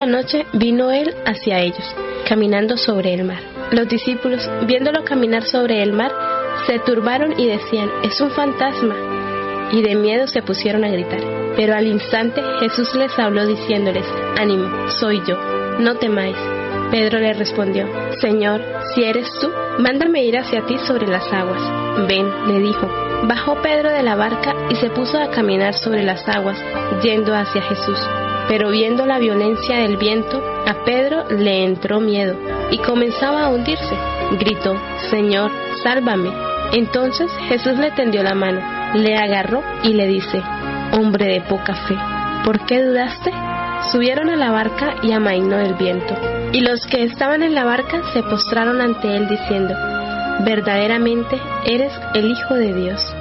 noche vino él hacia ellos, caminando sobre el mar. Los discípulos, viéndolo caminar sobre el mar, se turbaron y decían: «Es un fantasma», y de miedo se pusieron a gritar. Pero al instante Jesús les habló diciéndoles: «Ánimo, soy yo, no temáis». Pedro le respondió: «Señor, si eres tú, mándame ir hacia ti sobre las aguas». «Ven», le dijo. Bajó Pedro de la barca y se puso a caminar sobre las aguas, yendo hacia Jesús. Pero viendo la violencia del viento, a Pedro le entró miedo y comenzaba a hundirse. Gritó: «Señor, sálvame». Entonces Jesús le tendió la mano, le agarró y le dice: «Hombre de poca fe, ¿por qué dudaste?». Subieron a la barca y amainó el viento. Y los que estaban en la barca se postraron ante él diciendo: «Verdaderamente eres el Hijo de Dios».